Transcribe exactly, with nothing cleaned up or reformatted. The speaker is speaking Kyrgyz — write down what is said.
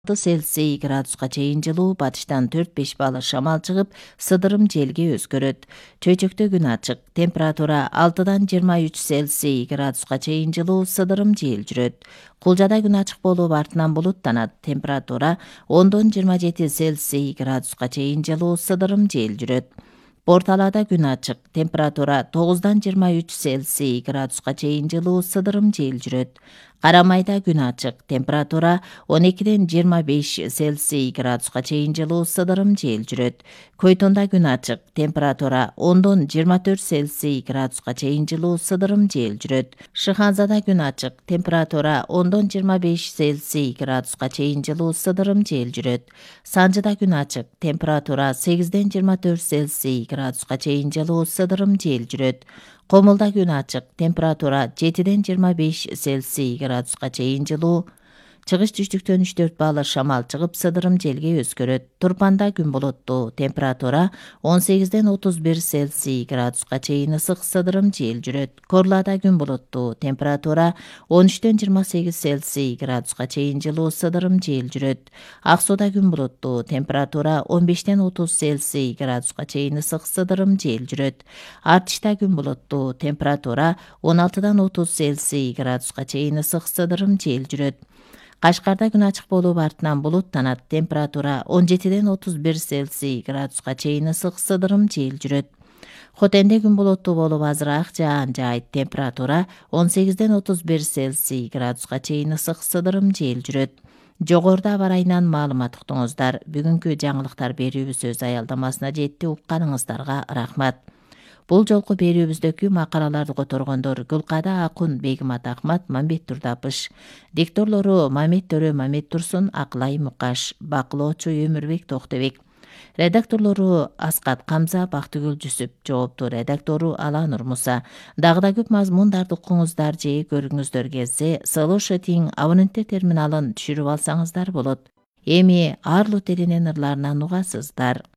Цельсий градуска чейин жылуу, батыштан төрт беш балл шамал чыгып, сыдырым желге өзгөрөт. Чөйчөктө күн ачык, температура алтыдан жыйырма үч Цельсий градуска чейин жылуу, сыдырым жел жүрөт. Кулжада күн ачык болуп, артынан булуттанат. Температура ондон жыйырма жети Цельсий градуска чейин жылуу, сыдырым жел жүрөт. Порталада күн ачык, температура тогуздан жыйырма үч Цельсий градуска чейин жылуу, сыдырым жел жүрөт. Карамайда күн ачык, температура он экиден жыйырма беш Цельсий градуска чейин жылуу, сыдырым жел жүрөт. Көйтонда күн ачык, температура ондон жыйырма төрт Цельсий градуска чейин жылуу, сыдырым жел жүрөт. Шыханзада күн ачык, температура ондон жыйырма беш Цельсий градуска чейин жылуу, сыдырым жел жүрөт. Санжыда күн ачык, температура сегизден жыйырма төрт Цельсий градуска чейин жылуу, сыдырым жел жүрөт. Комулда күн ачык, температура жетиден жыйырма беш Цельсий градуска чейин жылуу. Чыгыш түштүктөн үч төрт балл шамал чыгып, сыдырым желге өзгөрөт. Турпанда күн булуттуу, температура он сегизден отуз бир Цельсий градуска чейин ысык, сыдырым жел жүрөт. Корлада күн булуттуу, температура он үчтөн жыйырма сегиз Цельсий градуска чейин жылуу, сыдырым жел жүрөт. Ак сууда күн булуттуу, температура он бештен отуз Цельсий градуска чейин ысык, сыдырым жел жүрөт. Артышта күн булуттуу, температура он алтыдан отуз Цельсий градуска чейин ысык, сыдырым жел жүрөт. Кашкарда күн ачык болуп, артынан булуттанат. Температура он жетиден отуз бир Цельсий градуска чейин ысык, сыдырым жел жүрөт. Хотенде күн булуттуу болуп, азыраак жаан жаайт. Температура он сегизден отуз бир Цельсий градуска чейин ысык, сыдырым жел жүрөт. Жогоруда аба ырайынан маалымат уктуңуздар. Бүгүнкү жаңылыктар берүүбүз өз аялдамасына жетти. Укканыңыздарга рахмат. Бул жолку берүүбүздөгү макалаларды которгондор Гүлкада Акун, Бегимат Ахмат, Мамбет Турдапыш. Дикторлору Мамет Төрө, Мамет Турсун, Акылай Мукаш. Бакылоочу Өмүрбек Токтобек. Редакторлору Аскат Камза, Бактыгүл Жүсүп. Жоопту редактору Аланур Муса. Дагы да көп мазмундарды укуңуздар же көрүңүздөр келсе, Слушатиң абоненттер терминалын түшүрүп алсаңыздар болот. Эми Арлу телинен ырларынан угасыздар.